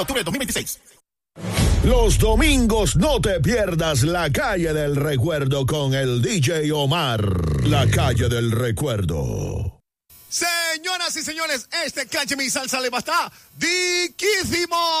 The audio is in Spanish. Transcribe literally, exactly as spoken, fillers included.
octubre de dos mil veintiséis. Los domingos no te pierdas La Calle del Recuerdo con el D J Omar. La Calle del Recuerdo. Señoras y señores, este Cache Mi Salsa le va a estar diquísimo.